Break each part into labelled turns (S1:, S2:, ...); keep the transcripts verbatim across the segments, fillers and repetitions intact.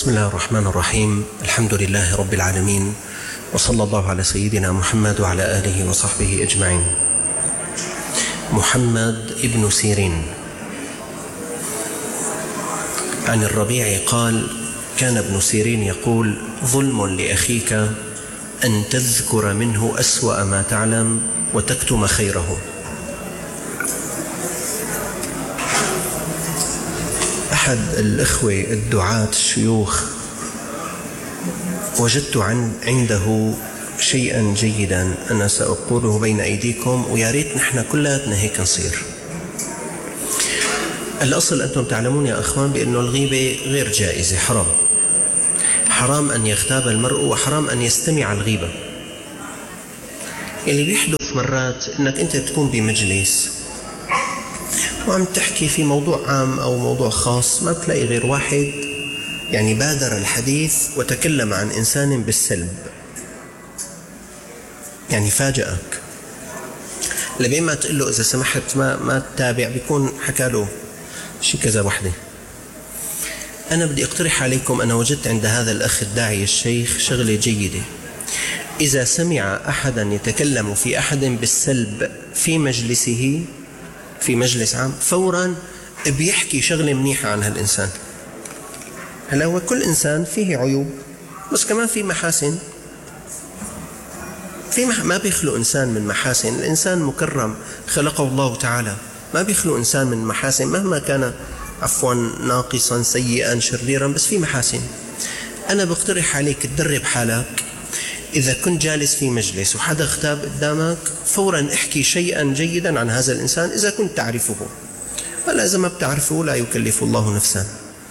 S1: بسم الله الرحمن الرحيم. الحمد لله رب العالمين، وصلى الله على سيدنا محمد وعلى آله وصحبه أجمعين. محمد ابن سيرين عن الربيع قال: كان ابن سيرين يقول: ظلم لأخيك أن تذكر منه أسوأ ما تعلم وتكتم خيره. أحد الإخوة الدعاة الشيوخ وجدت عنده شيئا جيدا أنا سأقوله بين أيديكم، ويا ريت نحن كلاتنا هيك نصير. الأصل أنتم تعلمون يا أخوان بأن الغيبة غير جائزة، حرام حرام أن يغتاب المرء، وحرام أن يستمع الغيبة. اللي بيحدث مرات أنك أنت تكون بمجلس وعم تحكي في موضوع عام أو موضوع خاص، ما بتلاقي غير واحد يعني بادر الحديث وتكلم عن إنسان بالسلب، يعني فاجأك، لبين ما تقول له إذا سمحت ما ما تتابع، بيكون حكى له شي كذا وحده. أنا بدي أقترح عليكم، أنا وجدت عند هذا الأخ الداعي الشيخ شغلة جيدة. إذا سمع أحدا يتكلم في أحد بالسلب في مجلسه، في مجلس عام، فورا بيحكي شغلة منيحة عن هالإنسان. هلا هو كل إنسان فيه عيوب، بس كمان في محاسن. في مح... ما بيخلق إنسان من محاسن. الإنسان مكرم خلقه الله تعالى، ما بيخلق إنسان من محاسن مهما كان عفوا ناقصا سيئا شريرا، بس في محاسن. أنا بقترح عليك تدرب حالك، إذا كنت جالس في مجلس وحدا اغتاب قدامك، فورا احكي شيئا جيدا عن هذا الإنسان إذا كنت تعرفه، ولا إذا ما بتعرفه لا يكلف الله نفسا.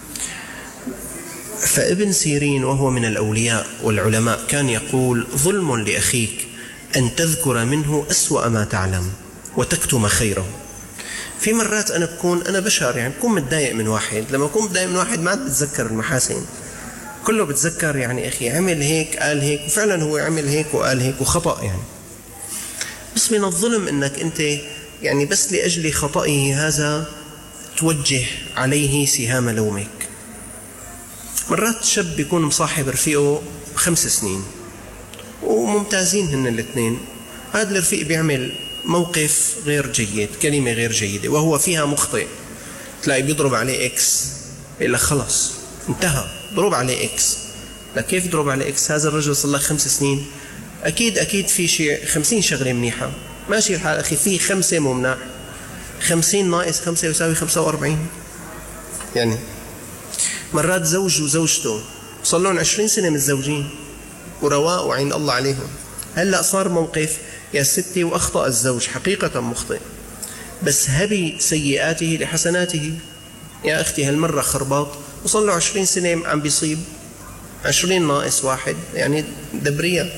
S1: فابن سيرين وهو من الأولياء والعلماء كان يقول: ظلم لأخيك أن تذكر منه أسوأ ما تعلم وتكتم خيره. في مرات أنا بكون أنا بشر، يعني بكون متضايق من واحد، لما بكون متضايق من واحد ما عاد بتذكر المحاسن، كله بتذكر يعني أخي عمل هيك قال هيك، وفعلا هو عمل هيك وقال هيك وخطأ يعني. بس من الظلم أنك أنت يعني بس لأجل خطئه هذا توجه عليه سهام لومك. مرات شاب بيكون مصاحب رفيقه خمس سنين وممتازين هن الاثنين، هذا الرفيق بيعمل موقف غير جيد، كلمة غير جيدة وهو فيها مخطئ، تلاقي بيضرب عليه إكس، يقول لك خلص انتهى، ضرب عليه إكس. لك كيف ضرب عليه إكس؟ هذا الرجل صلى له خمس سنين، أكيد أكيد في شيء خمسين شغلة منيحة، ماشي الحال أخي، في خمسة ممنع، خمسين ناقص خمسة يساوي خمسة وأربعين. يعني مرات زوج وزوجته صار لهم عشرين سنة متزوجين ورواء وعين الله عليهم، هلأ صار موقف يا ستي وأخطأ الزوج حقيقة مخطئ، بس هبي سيئاته لحسناته. يا أختي هالمرة خرباط وصل له عشرين سنة عم بيصيب، عشرين ناقص واحد يعني دبرية.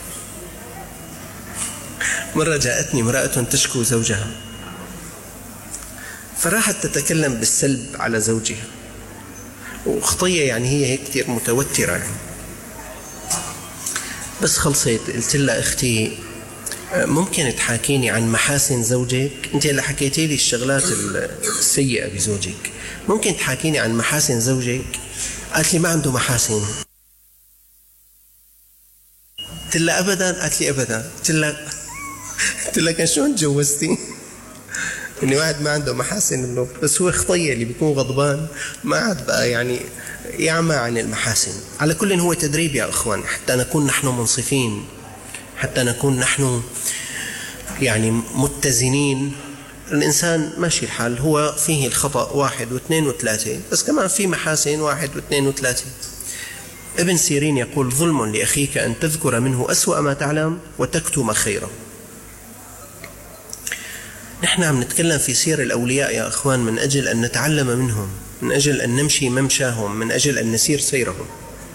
S1: مرة جاءتني امرأة تشكو زوجها، فراحت تتكلم بالسلب على زوجها، وخطية يعني هي هيك كتير متوترة يعني. بس خلصت قلت لها: أختي ممكن تحاكيني عن محاسن زوجك؟ أنت اللي حكيتي لي الشغلات السيئة بزوجك، ممكن تحاكيني عن محاسن زوجك؟ قالت لي: ما عنده محاسن. قلت لها: أبدا؟ قالت لي: أبدا. قلت لها قلت لها شلون تجوزتي؟ إني واحد ما عنده محاسن، إنه بس هو خطية اللي بيكون غضبان ما عاد بقى يعني يعمى عن المحاسن. على كل هو تدريب يا أخوان، حتى نكون نحن منصفين، حتى نكون نحن يعني متزنين. الإنسان ماشي الحال، هو فيه الخطأ واحد واثنين وثلاثة، بس كمان في محاسن واحد واثنين وثلاثة. ابن سيرين يقول: ظلم لأخيك أن تذكر منه أسوأ ما تعلم وتكتم خيره. نحن عم نتكلم في سير الأولياء يا أخوان من أجل أن نتعلم منهم، من أجل أن نمشي ممشاهم، من أجل أن نسير سيرهم.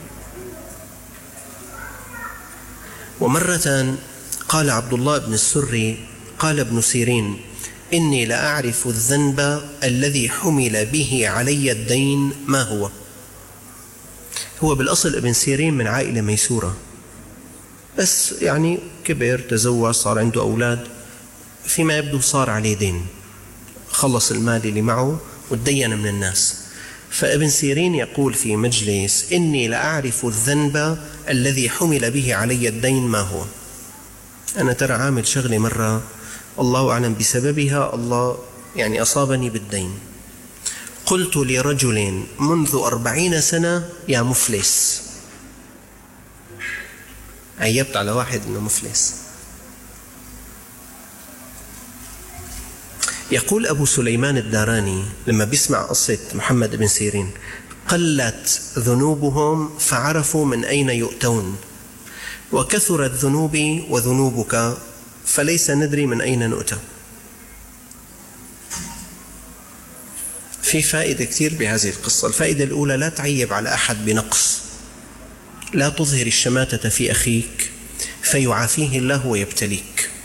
S1: ومرة قال عبد الله بن السري: قال ابن سيرين: إني لأعرف الذنب الذي حمل به علي الدين ما هو. هو بالأصل ابن سيرين من عائلة ميسورة، بس يعني كبر تزوج صار عنده أولاد، فيما يبدو صار عليه دين، خلص المال اللي معه وتدين من الناس. فابن سيرين يقول في مجلس: إني لأعرف الذنب الذي حمل به علي الدين ما هو. أنا ترى عامل شغلة مرة الله أعلم بسببها الله يعني أصابني بالدين. قلت لرجل منذ أربعين سنة: يا مفلس. عيبت على واحد إنه مفلس. يقول أبو سليمان الداراني لما بيسمع قصة محمد بن سيرين: قلت ذنوبهم فعرفوا من أين يؤتون، وكثرت ذنوبي وذنوبك فليس ندري من أين نؤتى. في فائدة كثير بهذه القصة. الفائدة الأولى: لا تعيب على أحد بنقص، لا تظهر الشماتة في أخيك فيعافيه الله ويبتليك.